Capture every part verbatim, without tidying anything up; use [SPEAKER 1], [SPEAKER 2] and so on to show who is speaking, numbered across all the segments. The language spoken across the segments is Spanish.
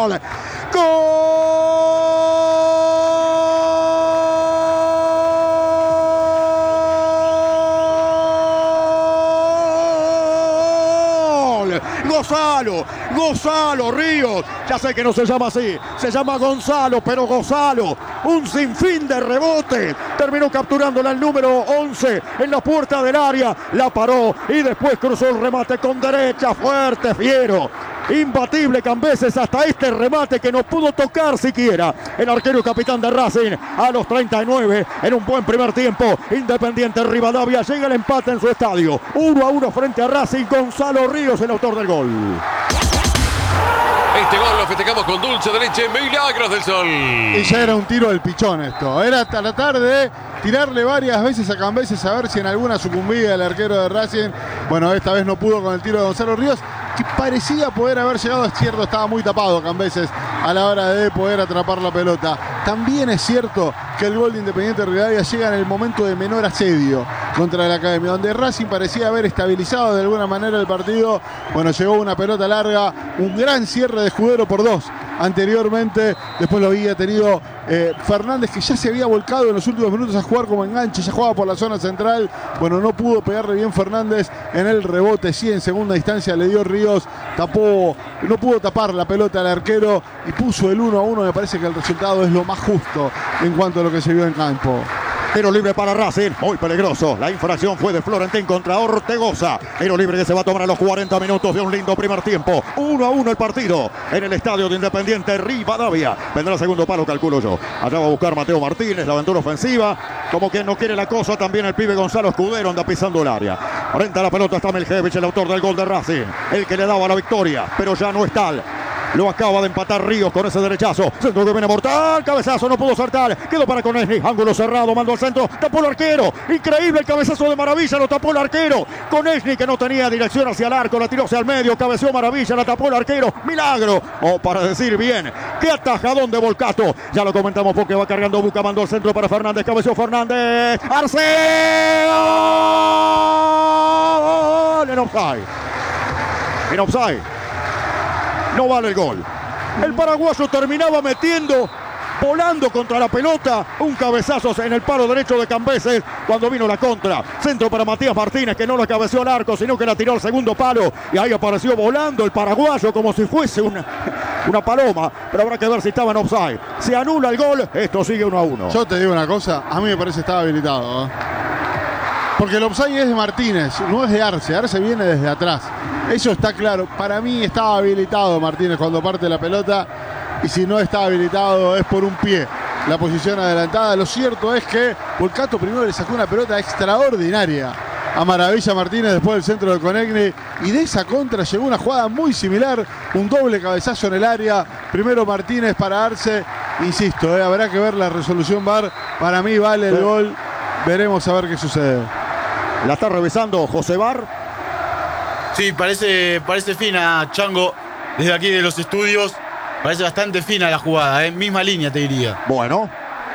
[SPEAKER 1] gol. ¡Gol! Gonzalo, Gonzalo Ríos, ya sé que no se llama así, se llama Gonzalo, pero Gonzalo, un sinfín de rebote, terminó capturándola el número once en la puerta del área, la paró y después cruzó el remate con derecha, fuerte, fiero, imbatible Cambeses hasta este remate que no pudo tocar siquiera el arquero y capitán de Racing a los treinta y nueve en un buen primer tiempo. Independiente Rivadavia llega el empate en su estadio, uno a uno frente a Racing. Gonzalo Ríos, el autor del gol.
[SPEAKER 2] Este gol lo festejamos con dulce de leche, Milagros del Sol.
[SPEAKER 3] Y ya era un tiro del pichón esto. Era tratar de tirarle varias veces a Cambeses a ver si en alguna sucumbía el arquero de Racing. Bueno, esta vez no pudo con el tiro de Gonzalo Ríos, que parecía poder haber llegado. Es cierto, estaba muy tapado Cambeses a la hora de poder atrapar la pelota. También es cierto que el gol de Independiente Rivadavia llega en el momento de menor asedio contra la Academia, donde Racing parecía haber estabilizado de alguna manera el partido. Bueno, llegó una pelota larga, un gran cierre de Escudero por dos anteriormente. Después lo había tenido eh, Fernández, que ya se había volcado en los últimos minutos a jugar como enganche, ya jugaba por la zona central. Bueno, no pudo pegarle bien Fernández en el rebote, sí, en segunda instancia le dio Ríos, tapó, no pudo tapar la pelota al arquero y puso el uno a uno. Me parece que el resultado es lo más justo en cuanto a lo que se vio en campo.
[SPEAKER 1] Tiro libre para Racing, muy peligroso. La infracción fue de Florentín contra Ortegoza. Tiro libre que se va a tomar a los cuarenta minutos de un lindo primer tiempo. uno a uno el partido en el estadio de Independiente Rivadavia. Vendrá el segundo palo, calculo yo. Allá va a buscar Mateo Martínez, la aventura ofensiva. Como quien no quiere la cosa, también el pibe Gonzalo Escudero anda pisando el área. Frente a la pelota está Miljevich, el autor del gol de Racing. El que le daba la victoria, pero ya no es tal. Lo acaba de empatar Ríos con ese derechazo. Centro que viene mortal. Cabezazo, no pudo saltar. Quedó para Konechny. Ángulo cerrado. Mandó al centro. Tapó el arquero. Increíble el cabezazo de Maravilla. Lo tapó el arquero. Konechny, que no tenía dirección hacia el arco. La tiró hacia el medio. Cabeció Maravilla. La tapó el arquero. Milagro. O para decir bien. Qué atajadón de Volcato. Ya lo comentamos porque va cargando Buca. Mandó al centro para Fernández. Cabeció Fernández. Arce. En offside. En offside. No vale el gol. El paraguayo terminaba metiendo, volando contra la pelota, un cabezazo en el palo derecho de Cambeses cuando vino la contra. Centro para Matías Martínez, que no la cabeció al arco, sino que la tiró al segundo palo. Y ahí apareció volando el paraguayo como si fuese una, una paloma. Pero habrá que ver si estaba en offside. Se anula el gol, esto sigue uno a uno.
[SPEAKER 3] Yo te digo una cosa, a mí me parece que estaba habilitado, ¿eh? Porque el offside es de Martínez, no es de Arce. Arce viene desde atrás. Eso está claro. Para mí estaba habilitado Martínez cuando parte la pelota. Y si no está habilitado es por un pie la posición adelantada. Lo cierto es que Volcato primero le sacó una pelota extraordinaria a Maravilla Martínez después del centro de Konechny. Y de esa contra llegó una jugada muy similar. Un doble cabezazo en el área. Primero Martínez para Arce. Insisto, eh, habrá que ver la resolución V A R. Para mí vale el gol. Veremos a ver qué sucede.
[SPEAKER 1] La está revisando José Bar.
[SPEAKER 4] Sí, parece, parece fina, Chango, desde aquí de los estudios. Parece bastante fina la jugada, ¿eh? Misma línea te diría.
[SPEAKER 1] Bueno,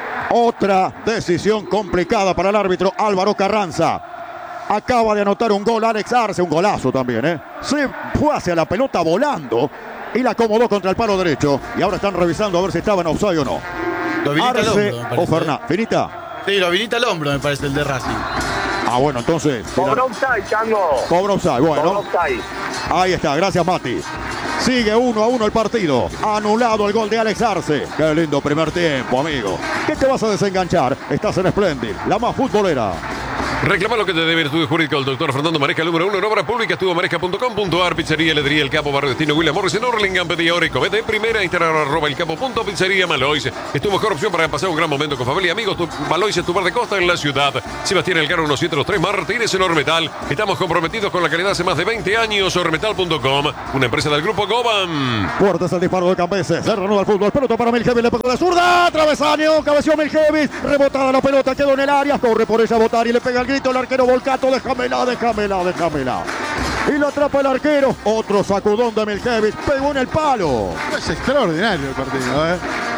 [SPEAKER 1] otra decisión complicada para el árbitro Álvaro Carranza. Acaba de anotar un gol Alex Arce, un golazo también, ¿eh? Se fue hacia la pelota volando y la acomodó contra el palo derecho. Y ahora están revisando a ver si estaba en offside o no.
[SPEAKER 4] Lo habilita
[SPEAKER 1] Arce
[SPEAKER 4] al hombro, me parece,
[SPEAKER 1] o Fernández.
[SPEAKER 4] ¿eh?
[SPEAKER 1] ¿Finita?
[SPEAKER 4] Sí, lo habilita al hombro, me parece, el de Racing.
[SPEAKER 1] Ah, bueno, entonces.
[SPEAKER 5] Cobra offside, Chango.
[SPEAKER 1] Cobra offside, bueno.
[SPEAKER 5] Cobra offside.
[SPEAKER 1] Ahí está, gracias Mati. Sigue uno a uno el partido. Anulado el gol de Alex Arce. Qué lindo primer tiempo, amigo. ¿Qué te vas a desenganchar? Estás en Splendid, la más futbolera.
[SPEAKER 2] Reclama lo que te debe el estudio jurídico del doctor Fernando Maresca, el número uno en obras públicas, estuvo maresca punto com punto ar, pizzería, heladería El Capo, barrio Destino, William Morris, en Orlingham, pedí ahora y comete primera, Instagram, arroba El Capo, punto pizzería, Malois. Es tu mejor opción para pasar un gran momento con familia y amigos. Tu, Malois es tu bar de costa en la ciudad. Sebastián Elcano, uno siete dos tres, Martínez en Ormetal. Estamos comprometidos con la calidad hace más de veinte años. Ormetal punto com, una empresa del grupo Goban.
[SPEAKER 1] Fuerte es el disparo de Cambeses, se reanuda el fútbol, pelota para Miljevich, le pegó de zurda, travesaño, cabeció Miljevich, rebotada la pelota, quedó en el área, corre por ella Botari y le pega el grito el arquero Volcato. Déjamela, déjamela, déjamela. Y lo atrapa el arquero. Otro sacudón de Miljevich. Pegó en el palo.
[SPEAKER 3] Es extraordinario el partido, ¿eh?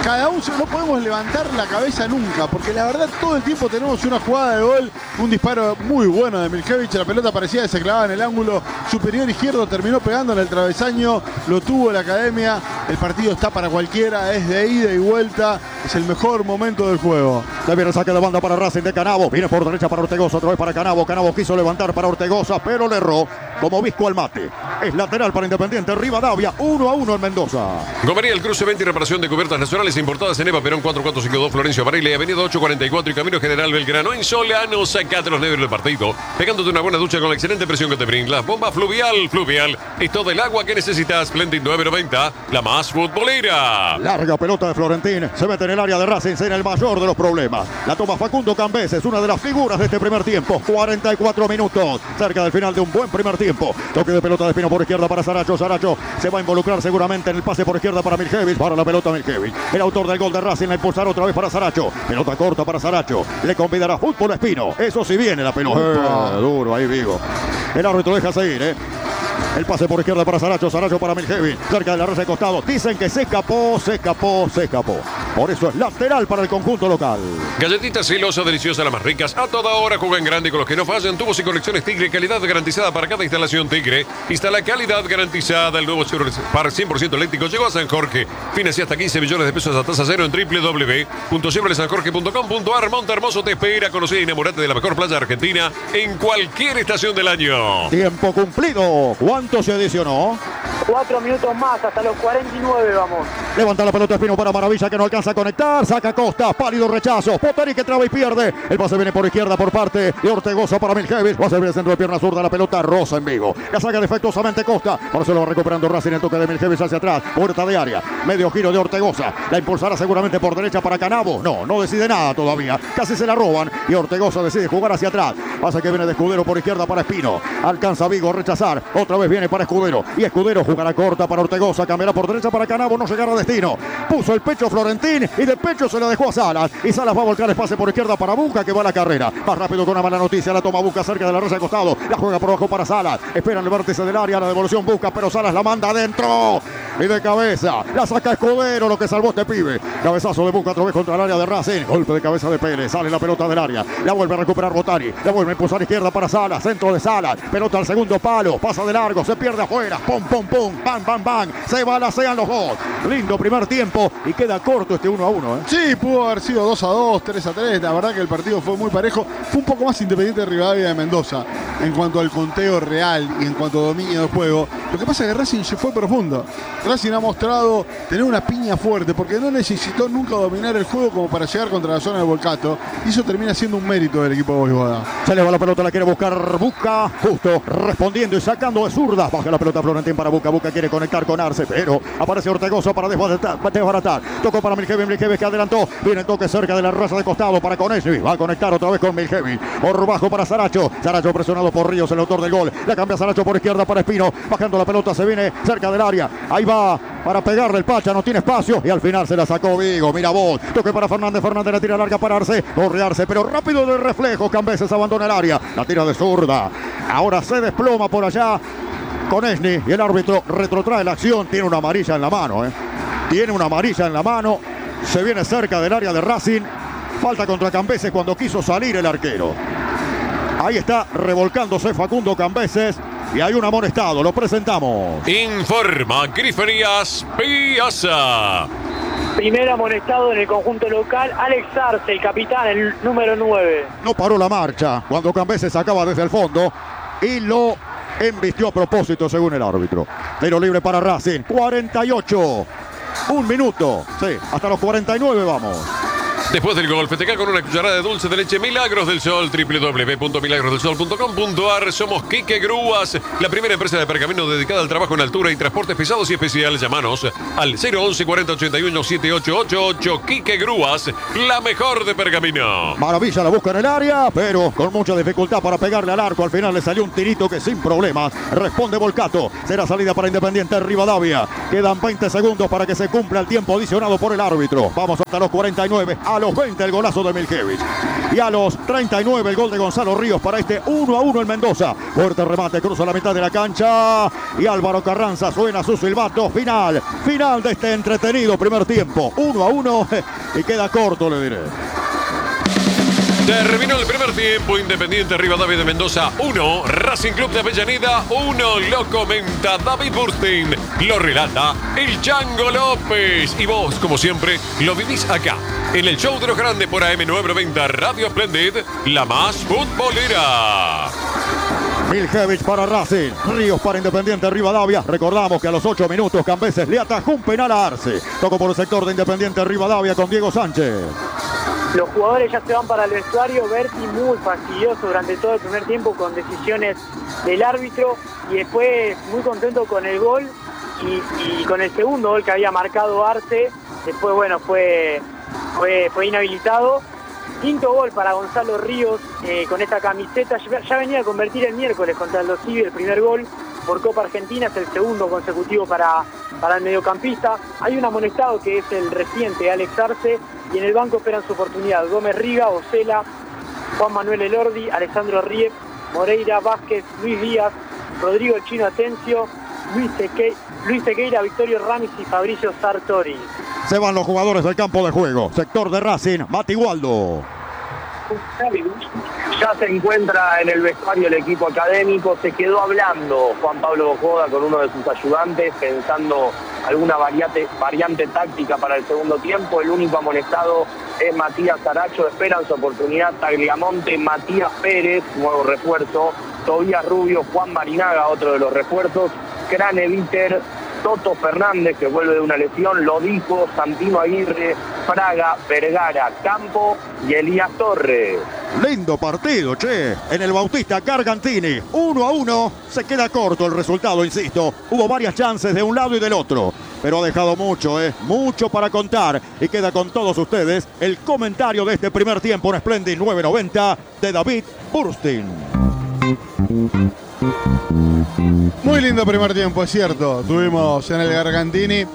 [SPEAKER 3] cada uno no podemos levantar la cabeza nunca, porque la verdad todo el tiempo tenemos una jugada de gol, un disparo muy bueno de Miljevic, la pelota parecía que se clavaba en el ángulo superior izquierdo, terminó pegando en el travesaño, lo tuvo la academia, el partido está para cualquiera, es de ida y vuelta, es el mejor momento del juego.
[SPEAKER 1] Se viene el saque de banda para Racing de Canavo, viene por derecha para Ortegoza, otra vez para Canavo, Canavo quiso levantar para Ortegoza, pero le erró, como visco al mate. Es lateral para Independiente Rivadavia, uno a uno en Mendoza.
[SPEAKER 2] Gomería, el cruce venta y reparación de cubiertas nacionales importadas en Eva Perón cuatro cuatro cinco dos Florencio Varela y Avenida ocho cuarenta y cuatro y Camino General Belgrano. En Solano, sacate los nervios del partido, pegándote una buena ducha con la excelente presión que te brinda. Bomba Fluvial, Fluvial, es todo el agua que necesitas. Splendid nueve noventa, la más futbolera.
[SPEAKER 1] Larga pelota de Florentín, se mete en el área de Racing, será el mayor de los problemas. La toma Facundo Cambeses, una de las figuras de este primer tiempo. cuarenta y cuatro minutos, cerca del final de un buen primer tiempo. Toque de pelota de Espino por izquierda para Saracho. Saracho se va a involucrar seguramente en el pase por izquierda para Miljevic. Para la pelota Miljevic, el autor del gol de Racing, la impulsará otra vez para Saracho. Pelota corta para Saracho, le convidará fútbol a Espino. Eso sí viene la pelota. Eh, duro ahí Vigo. El árbitro deja seguir, eh. El pase por izquierda para Saracho, Saracho para Miljevic, cerca de la raya de costado. Dicen que se escapó, se escapó, se escapó. Por eso es lateral para el conjunto local.
[SPEAKER 2] Galletitas celosas, deliciosas, las más ricas. A toda hora juegan grande con los que no fallan. Tubos y conexiones Tigre, calidad garantizada para cada instalación Tigre. Instala calidad garantizada. El nuevo Chevrolet cien por ciento eléctrico llegó a San Jorge. Financia hasta quince millones de pesos a tasa cero en doble u doble u doble u punto chevrolet san jorge punto com punto a r. Monte Hermoso te espera. Conocer y enamorate de la mejor playa argentina en cualquier estación del año.
[SPEAKER 1] Tiempo cumplido. ¿Cuánto se adicionó?
[SPEAKER 5] Cuatro minutos más, hasta los cuarenta y nueve vamos.
[SPEAKER 1] Levanta la pelota Espino para Maravilla, que no alcanza a conectar. Saca Costa, pálido rechazo. Poteri que traba y pierde. El pase viene por izquierda por parte de Ortegoza para Miljevic. Va a servir el centro de pierna zurda. La pelota rosa en Vigo. La saca defectuosamente Costa. Por eso lo va recuperando Racing. El toque de Miljevic hacia atrás. Puerta de área. Medio giro de Ortegoza. La impulsará seguramente por derecha para Canavo. No, no decide nada todavía. Casi se la roban. Y Ortegoza decide jugar hacia atrás. Pasa que viene de Escudero por izquierda para Espino. Alcanza Vigo a rechazar. Otra vez viene para Escudero. Y Escudero jugará corta para Ortegoza. Cambiará por derecha para Canavo. No llegará a destino. Puso el pecho Florentín. Y de pecho se la dejó a Salas. Y Salas va a volcar el pase por izquierda para Buca, que va a la carrera. Más rápido con una mala noticia. La toma Buca cerca de la raya de costado. La juega por abajo para Salas. Espera en el vértice del área. La devolución Buca, pero Salas la manda adentro. Y de cabeza. La saca Escudero, lo que salvó este pibe. Cabezazo de Buca otra vez contra el área de Racing. Golpe de cabeza de Pérez. Sale la pelota del área. La vuelve a recuperar Botani. La vuelve a impulsar izquierda para Salas. Centro de Salas. Pelota al segundo palo. Pasa de largo. Se pierde afuera. Pum, pum, pum. Bam, bam, bam. Se balacean los dos. Lindo primer tiempo. Y queda corto este uno a uno. ¿eh?
[SPEAKER 3] Sí, pudo haber sido dos a dos, tres a tres. La verdad que el partido fue muy parejo. Fue un poco más Independiente de Rivadavia de Mendoza en cuanto al conteo real y en cuanto a dominio del juego. Lo que pasa es que Racing se fue profundo. Racing ha mostrado tener una piña fuerte porque no necesitó nunca dominar el juego como para llegar contra la zona del Volcato. Y eso termina siendo un mérito del equipo de Voivoda.
[SPEAKER 1] Se le va la pelota, la quiere buscar Buca. Justo respondiendo y sacando de zurda. Baja la pelota Florentín para Buca. Buca quiere conectar con Arce, pero aparece Ortegoza para desbaratar. desbaratar. Tocó para Miljevic. Miljevic que adelantó. Viene el toque cerca de la raza de costado para Conesni. Va a conectar otra vez con Miljevic. Por bajo para Saracho. Saracho presionado por Ríos, el autor del gol. La cambia Saracho por izquierda para Espino. Bajando la pelota, se viene cerca del área. Ahí va para pegarle el Pacha. No tiene espacio. Y al final se la sacó Vigo. Mira vos. Toque para Fernández. Fernández la tira larga para Arce. Corre Arce, pero rápido de reflejo. Cambeses abandona el área. La tira de zurda. Ahora se desploma por allá Conesni. Y el árbitro retrotrae la acción. Tiene una amarilla en la mano. ¿eh? Tiene una amarilla en la mano. Se viene cerca del área de Racing. Falta contra Cambeses cuando quiso salir el arquero. Ahí está revolcándose Facundo Cambeses. Y hay un amonestado. Lo presentamos.
[SPEAKER 2] Informa Griferías Piazza.
[SPEAKER 5] Primer amonestado en el conjunto local, Alex Arce, el capitán, el número nueve.
[SPEAKER 1] No paró la marcha cuando Cambeses sacaba desde el fondo. Y lo embistió a propósito según el árbitro. Tiro libre para Racing. cuarenta y ocho. Un minuto. Sí, hasta los cuarenta y nueve vamos.
[SPEAKER 2] Después del gol, festeja con una cucharada de dulce de leche Milagros del Sol, doble u doble u doble u punto milagros del sol punto com punto a r. Somos Quique Grúas, la primera empresa de pergamino dedicada al trabajo en altura y transportes pesados y especiales. Llámanos al cero once cuarenta ochenta y uno setenta y ocho ochenta y ocho. Quique Grúas, la mejor de pergamino.
[SPEAKER 1] Maravilla la busca en el área, pero con mucha dificultad para pegarle al arco. Al final le salió un tirito que sin problemas responde Volcato. Será salida para Independiente Rivadavia. Quedan veinte segundos para que se cumpla el tiempo adicionado por el árbitro. Vamos hasta los cuarenta y nueve. A los veinte el golazo de Miljevic. Y a los treinta y nueve el gol de Gonzalo Ríos para este uno a uno en Mendoza. Fuerte remate, cruza la mitad de la cancha. Y Álvaro Carranza suena su silbato final. Final de este entretenido primer tiempo. uno a uno y queda corto, le diré.
[SPEAKER 2] Terminó el primer tiempo. Independiente Rivadavia de Mendoza uno, Racing Club de Avellaneda uno. Lo comenta David Burstein, lo relata el Chango López. Y vos, como siempre, lo vivís acá, en el show de los grandes por A M novecientos noventa Radio Splendid, la más futbolera.
[SPEAKER 1] Miljevic para Racing, Ríos para Independiente Rivadavia. Recordamos que a los ocho minutos Cambeses le atajó un penal a Arce. Tocó por el sector de Independiente Rivadavia con Diego Sánchez.
[SPEAKER 5] Los jugadores ya se van para el vestuario. Berti muy fastidioso durante todo el primer tiempo con decisiones del árbitro y después muy contento con el gol y, y con el segundo gol que había marcado Arce. Después, bueno, fue, fue, fue inhabilitado. Quinto gol para Gonzalo Ríos eh, con esta camiseta. Ya, ya venía a convertir el miércoles contra el Dosivi el primer gol por Copa Argentina, es el segundo consecutivo para, para el mediocampista. Hay un amonestado que es el reciente Alex Arce y en el banco esperan su oportunidad Gómez Riga, Ocela, Juan Manuel Elordi, Alessandro Riep, Moreira, Vázquez, Luis Díaz, Rodrigo El Chino Atencio, Luis, Seque, Luis Sequeira, Victorio Ramis y Fabricio Sartori.
[SPEAKER 1] Se van los jugadores del campo de juego. Sector de Racing, Mati Waldo.
[SPEAKER 6] Ya se encuentra en el vestuario el equipo académico. Se quedó hablando Juan Pablo Bojoda con uno de sus ayudantes, pensando alguna variante, variante táctica para el segundo tiempo. El único amonestado es Matías Saracho. Esperan su oportunidad Tagliamonte, Matías Pérez, nuevo refuerzo, Tobías Rubio, Juan Marinaga, otro de los refuerzos, Crane Viter, Toto Fernández, que vuelve de una lesión, lo dijo Santino Aguirre, Fraga, Vergara, Campo y Elías Torres.
[SPEAKER 1] Lindo partido, che. En el Bautista Gargantini, uno a uno. Se queda corto el resultado, insisto. Hubo varias chances de un lado y del otro, pero ha dejado mucho, eh. Mucho para contar. Y queda con todos ustedes el comentario de este primer tiempo en Splendid novecientos noventa de David Burstein.
[SPEAKER 3] Muy lindo primer tiempo, es cierto. Tuvimos en el Gargantini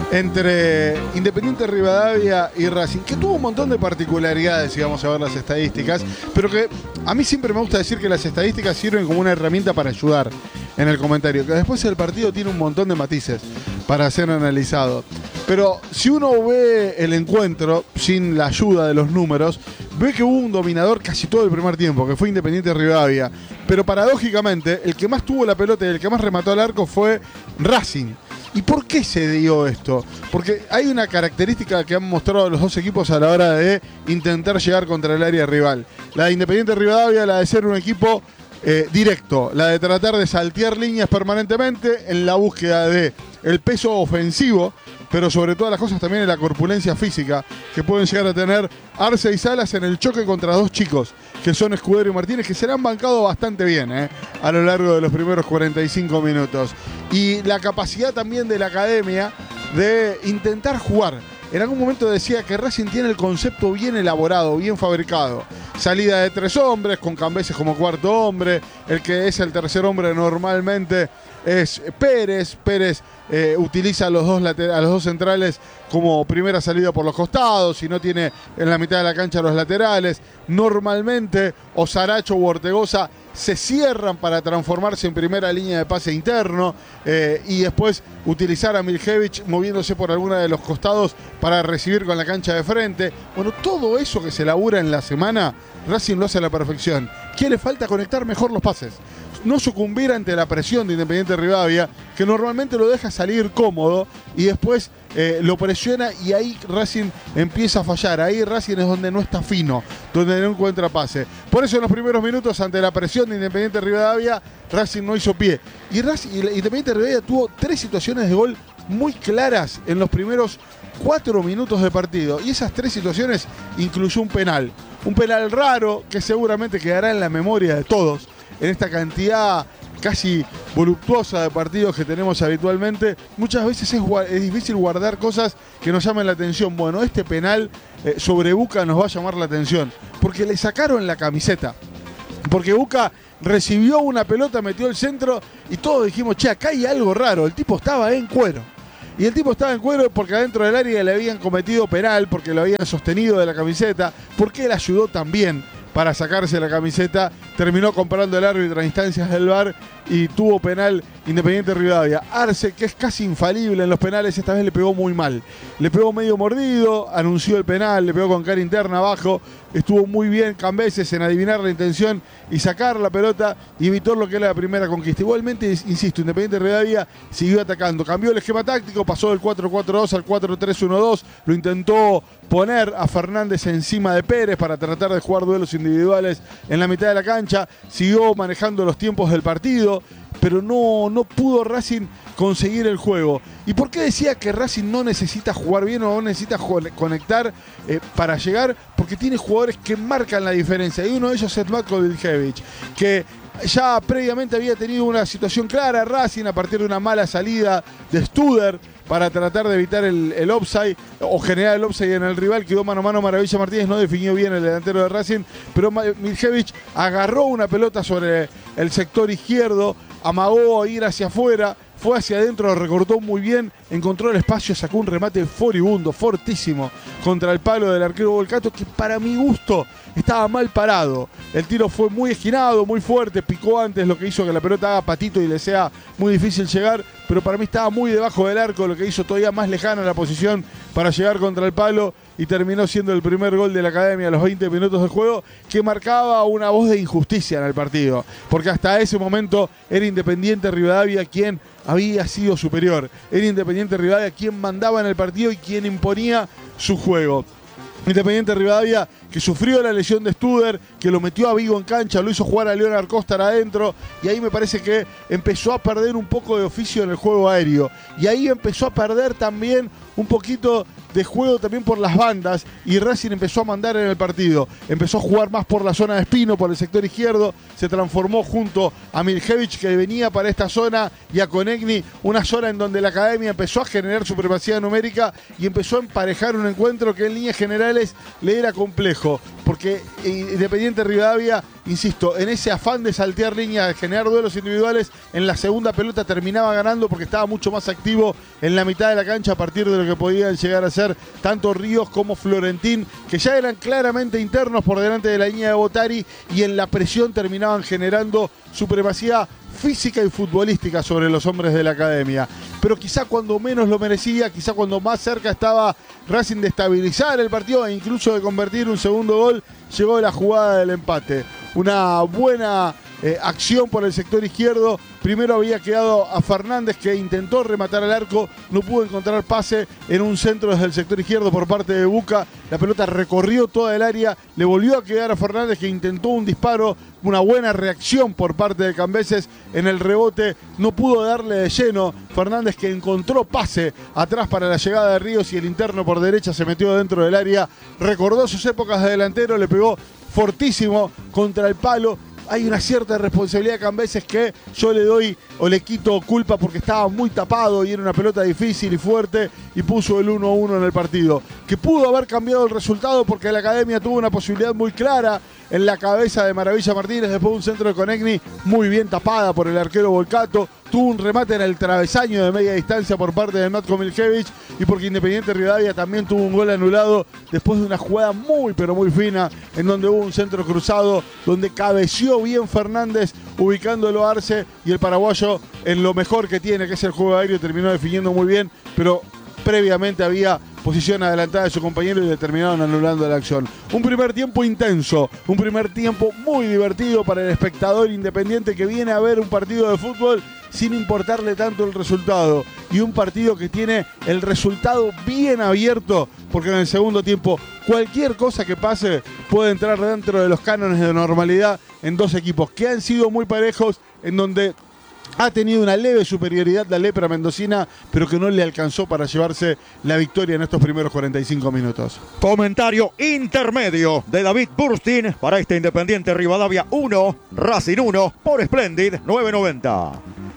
[SPEAKER 3] entre Independiente Rivadavia y Racing, que tuvo un montón de particularidades, si vamos a ver las estadísticas, pero que a mí siempre me gusta decir que las estadísticas sirven como una herramienta para ayudar en el comentario, que después el partido tiene un montón de matices para ser analizado. Pero si uno ve el encuentro sin la ayuda de los números, ve que hubo un dominador casi todo el primer tiempo, que fue Independiente Rivadavia. Pero paradójicamente, el que más tuvo la pelota y el que más remató al arco fue Racing. ¿Y por qué se dio esto? Porque hay una característica que han mostrado los dos equipos a la hora de intentar llegar contra el área rival. La de Independiente Rivadavia, la de ser un equipo eh, directo, la de tratar de saltear líneas permanentemente en la búsqueda de el peso ofensivo, pero sobre todas las cosas también en la corpulencia física que pueden llegar a tener Arce y Salas en el choque contra dos chicos, que son Escudero y Martínez, que se le han bancado bastante bien eh, a lo largo de los primeros cuarenta y cinco minutos. Y la capacidad también de la academia de intentar jugar. En algún momento decía que Racing tiene el concepto bien elaborado, bien fabricado. Salida de tres hombres, con Cambeses como cuarto hombre. El que es el tercer hombre normalmente es Pérez. Pérez eh, utiliza a los, dos later- a los dos centrales como primera salida por los costados. Si no tiene en la mitad de la cancha los laterales. Normalmente o Saracho u Ortegoza se cierran para transformarse en primera línea de pase interno eh, y después utilizar a Miljevic moviéndose por alguna de los costados para recibir con la cancha de frente. Bueno, todo eso que se labura en la semana, Racing lo hace a la perfección. ¿Qué le falta? Conectar mejor los pases. No sucumbir ante la presión de Independiente Rivadavia, que normalmente lo deja salir cómodo y después eh, lo presiona y ahí Racing empieza a fallar. Ahí Racing es donde no está fino, donde no encuentra pase. Por eso en los primeros minutos, ante la presión de Independiente Rivadavia, Racing no hizo pie. Y, Racing, y Independiente Rivadavia tuvo tres situaciones de gol muy claras en los primeros cuatro minutos de partido. Y esas tres situaciones incluyó un penal. Un penal raro que seguramente quedará en la memoria de todos. En esta cantidad casi voluptuosa de partidos que tenemos habitualmente, muchas veces es, es difícil guardar cosas que nos llamen la atención. Bueno, este penal eh, sobre Buca nos va a llamar la atención, porque le sacaron la camiseta. Porque Buca recibió una pelota, metió el centro y todos dijimos, che, acá hay algo raro. El tipo estaba en cuero. Y el tipo estaba en cuero porque adentro del área le habían cometido penal, porque lo habían sostenido de la camiseta, porque él ayudó también para sacarse la camiseta. Terminó comprando el árbitro a instancias del V A R y tuvo penal Independiente Rivadavia. Arce, que es casi infalible en los penales, esta vez le pegó muy mal. Le pegó medio mordido, anunció el penal, le pegó con cara interna abajo. Estuvo muy bien Cambeses en adivinar la intención y sacar la pelota y evitó lo que era la primera conquista. Igualmente, insisto, Independiente Rivadavia siguió atacando. Cambió el esquema táctico, pasó del cuatro cuatro dos al cuatro tres uno dos. Lo intentó poner a Fernández encima de Pérez para tratar de jugar duelos individuales en la mitad de la cancha. Siguió manejando los tiempos del partido, pero no, no pudo Racing conseguir el juego. ¿Y por qué decía que Racing no necesita jugar bien o no necesita conectar eh, para llegar? Porque tiene jugadores que marcan la diferencia. Y uno de ellos es Matko Viljević, que ya previamente había tenido una situación clara Racing a partir de una mala salida de Studer para tratar de evitar el, el offside o generar el offside en el rival. Quedó mano a mano Maravilla Martínez, no definió bien el delantero de Racing, pero Viljević agarró una pelota sobre el sector izquierdo, amagó a ir hacia afuera, fue hacia adentro, recortó muy bien, encontró el espacio, sacó un remate furibundo, fortísimo, contra el palo del arquero Volcato, que para mi gusto estaba mal parado. El tiro fue muy esquinado, muy fuerte, picó antes, lo que hizo que la pelota haga patito y le sea muy difícil llegar, pero para mí estaba muy debajo del arco, lo que hizo todavía más lejana la posición para llegar contra el palo, y terminó siendo el primer gol de la Academia a los veinte minutos de juego, que marcaba una voz de injusticia en el partido, porque hasta ese momento era Independiente Rivadavia quien había sido superior, era Independiente Rivadavia quien mandaba en el partido y quien imponía su juego. Independiente Rivadavia que sufrió la lesión de Studer, que lo metió a Vigo en cancha, lo hizo jugar a Leonard Costar adentro, y ahí me parece que empezó a perder un poco de oficio en el juego aéreo, y ahí empezó a perder también un poquito de juego también por las bandas, y Racing empezó a mandar en el partido, empezó a jugar más por la zona de Espino, por el sector izquierdo, se transformó junto a Viljević, que venía para esta zona, y a Konechny, una zona en donde la Academia empezó a generar supremacía numérica y empezó a emparejar un encuentro que en líneas generales le era complejo, porque Independiente Rivadavia, insisto, en ese afán de saltear líneas, de generar duelos individuales, en la segunda pelota terminaba ganando porque estaba mucho más activo en la mitad de la cancha a partir de lo que podían llegar a ser tanto Ríos como Florentín, que ya eran claramente internos por delante de la línea de Botari, y en la presión terminaban generando supremacía física y futbolística sobre los hombres de la Academia. Pero quizá cuando menos lo merecía, quizá cuando más cerca estaba Racing de estabilizar el partido e incluso de convertir un segundo gol, llegó la jugada del empate. Una buena eh, acción por el sector izquierdo. Primero había quedado a Fernández, que intentó rematar al arco, no pudo encontrar pase en un centro desde el sector izquierdo por parte de Buca. La pelota recorrió toda el área, le volvió a quedar a Fernández, que intentó un disparo, una buena reacción por parte de Cambeses en el rebote, no pudo darle de lleno. Fernández, que encontró pase atrás para la llegada de Ríos, y el interno por derecha se metió dentro del área, recordó sus épocas de delantero, le pegó fortísimo contra el palo. Hay una cierta responsabilidad de Cambeses que yo le doy o le quito culpa, porque estaba muy tapado y era una pelota difícil y fuerte, y puso el uno a uno en el partido. Que pudo haber cambiado el resultado porque la Academia tuvo una posibilidad muy clara en la cabeza de Maravilla Martínez después de un centro de Konechny muy bien tapada por el arquero Volcato. Tuvo un remate en el travesaño de media distancia por parte de Matko Viljević, y porque Independiente Rivadavia también tuvo un gol anulado después de una jugada muy pero muy fina en donde hubo un centro cruzado donde cabeció bien Fernández ubicándolo a Arce, y el paraguayo en lo mejor que tiene, que es el juego aéreo, terminó definiendo muy bien, pero previamente había posición adelantada de su compañero y le terminaron anulando la acción. Un primer tiempo intenso, un primer tiempo muy divertido para el espectador independiente que viene a ver un partido de fútbol sin importarle tanto el resultado, y un partido que tiene el resultado bien abierto, porque en el segundo tiempo cualquier cosa que pase puede entrar dentro de los cánones de normalidad en dos equipos que han sido muy parejos, en donde ha tenido una leve superioridad la lepra mendocina, pero que no le alcanzó para llevarse la victoria en estos primeros cuarenta y cinco minutos.
[SPEAKER 1] Comentario intermedio de David Burstin para este Independiente Rivadavia uno, Racing uno, por Splendid nueve noventa.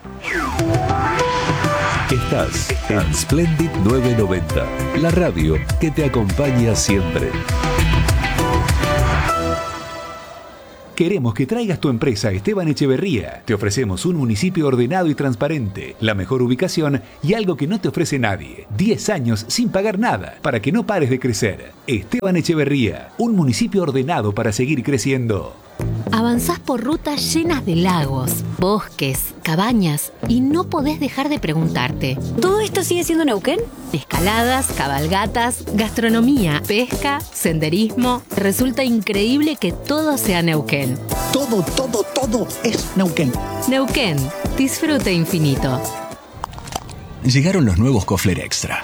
[SPEAKER 7] Estás en Splendid nueve noventa, la radio que te acompaña siempre.
[SPEAKER 8] Queremos que traigas tu empresa a Esteban Echeverría. Te ofrecemos un municipio ordenado y transparente, la mejor ubicación y algo que no te ofrece nadie. diez años sin pagar nada, para que no pares de crecer. Esteban Echeverría, un municipio ordenado para seguir creciendo.
[SPEAKER 9] Avanzás por rutas llenas de lagos, bosques, cabañas y no podés dejar de preguntarte: ¿todo esto sigue siendo Neuquén? Escaladas, cabalgatas, gastronomía, pesca, senderismo. Resulta increíble que todo sea Neuquén.
[SPEAKER 10] Todo, todo, todo es Neuquén.
[SPEAKER 9] Neuquén, disfrute infinito.
[SPEAKER 10] Llegaron los nuevos Kofler Extra.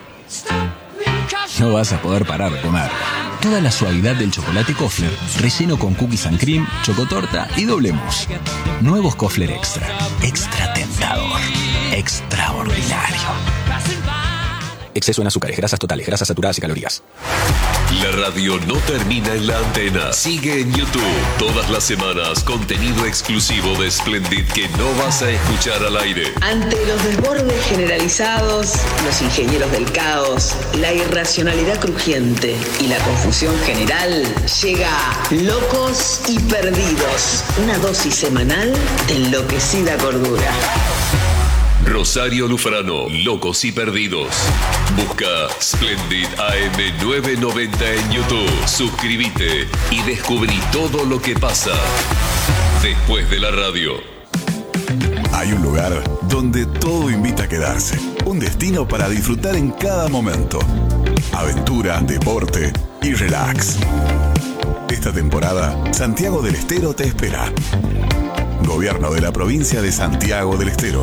[SPEAKER 10] No vas a poder parar de comer. Toda la suavidad del chocolate Kofler, relleno con cookies and cream, chocotorta y doble mousse. Nuevos Kofler Extra. Extra tentador. Extraordinario. Exceso en azúcares, grasas totales, grasas saturadas y calorías.
[SPEAKER 7] La radio no termina en la antena. Sigue en YouTube. Todas las semanas, contenido exclusivo de Splendid que no vas a escuchar al aire.
[SPEAKER 11] Ante los desbordes generalizados, los ingenieros del caos, la irracionalidad crujiente y la confusión general, llega Locos y Perdidos. Una dosis semanal de enloquecida cordura.
[SPEAKER 7] Rosario Lufrano, Locos y Perdidos. Busca Splendid A M novecientos noventa en YouTube. Suscríbete y descubrí todo lo que pasa después de la radio.
[SPEAKER 12] Hay un lugar donde todo invita a quedarse. Un destino para disfrutar en cada momento. Aventura, deporte y relax. Esta temporada, Santiago del Estero te espera. Gobierno de la provincia de Santiago del Estero.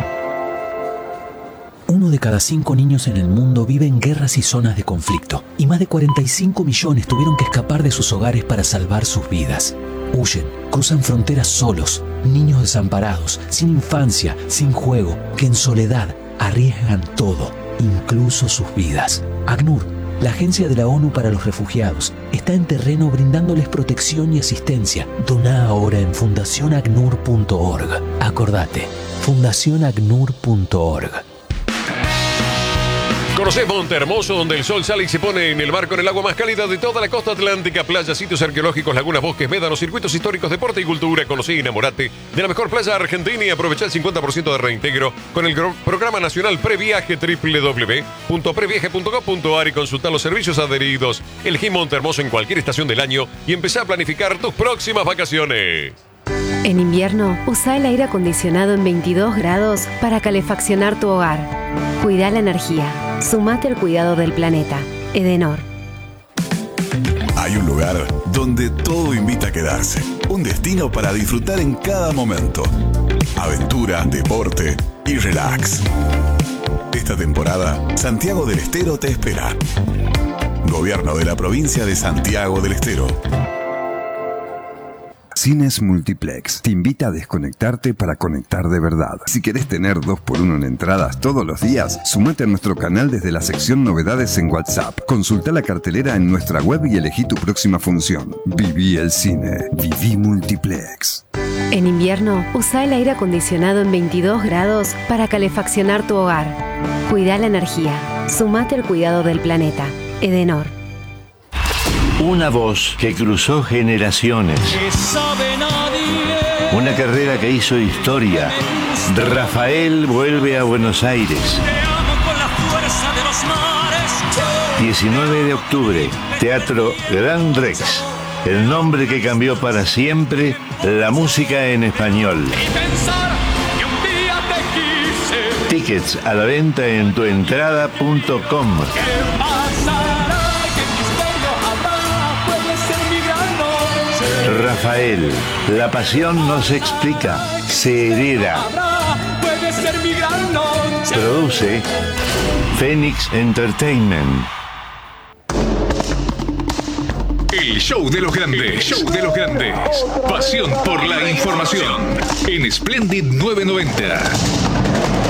[SPEAKER 13] Uno de cada cinco niños en el mundo vive en guerras y zonas de conflicto, y más de cuarenta y cinco millones tuvieron que escapar de sus hogares para salvar sus vidas. Huyen, cruzan fronteras solos, niños desamparados, sin infancia, sin juego, que en soledad arriesgan todo, incluso sus vidas. ACNUR, la Agencia de la ONU para los Refugiados, está en terreno brindándoles protección y asistencia. Doná ahora en fundación acnur punto org. Acordate, fundación acnur punto org.
[SPEAKER 2] Conocés Monte Hermoso, donde el sol sale y se pone en el mar con el agua más cálida de toda la costa atlántica. Playas, sitios arqueológicos, lagunas, bosques, médanos, circuitos históricos, deporte y cultura. Conocí y enamorate de la mejor playa argentina y aprovecha el cincuenta por ciento de reintegro con el programa nacional Previaje doble u doble u doble u punto previaje punto com punto a r y consulta los servicios adheridos. Elegí Monte Hermoso en cualquier estación del año y empezá a planificar tus próximas vacaciones.
[SPEAKER 14] En invierno, usa el aire acondicionado en veintidós grados para calefaccionar tu hogar. Cuida la energía. Sumate al cuidado del planeta. Edenor.
[SPEAKER 12] Hay un lugar donde todo invita a quedarse. Un destino para disfrutar en cada momento. Aventura, deporte y relax. Esta temporada, Santiago del Estero te espera. Gobierno de la provincia de Santiago del Estero.
[SPEAKER 15] Cines Multiplex te invita a desconectarte para conectar de verdad. Si querés tener dos por uno en entradas todos los días, sumate a nuestro canal desde la sección Novedades en WhatsApp. Consulta la cartelera en nuestra web y elegí tu próxima función. Viví el cine. Viví Multiplex.
[SPEAKER 14] En invierno, usa el aire acondicionado en veintidós grados para calefaccionar tu hogar. Cuida la energía. Sumate al cuidado del planeta. Edenor.
[SPEAKER 16] Una voz que cruzó generaciones. Una carrera que hizo historia. Rafael vuelve a Buenos Aires. diecinueve de octubre, Teatro Gran Rex. El nombre que cambió para siempre la música en español. Tickets a la venta en tuentrada punto com. Rafael, la pasión no se explica, se hereda. Produce Phoenix Entertainment.
[SPEAKER 17] El show de los grandes, show de los grandes. Pasión por la información en Splendid novecientos noventa.